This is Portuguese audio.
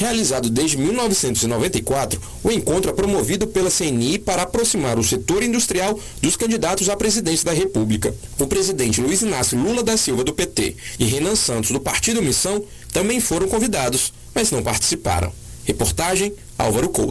Realizado desde 1994, o encontro é promovido pela CNI para aproximar o setor industrial dos candidatos à presidência da República. O presidente Luiz Inácio Lula da Silva, do PT, e Renan Santos, do Partido Missão, também foram convidados, mas não participaram. Reportagem Álvaro Couto.